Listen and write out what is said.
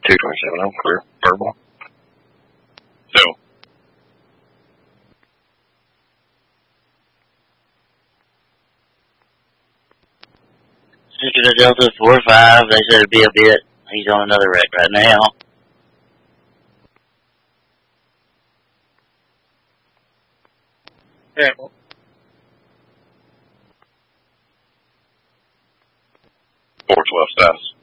227, I'm clear. Verbal. No. Central Delta 4-5, they said it'd be a bit. He's on another wreck right now. Yeah. 412 status.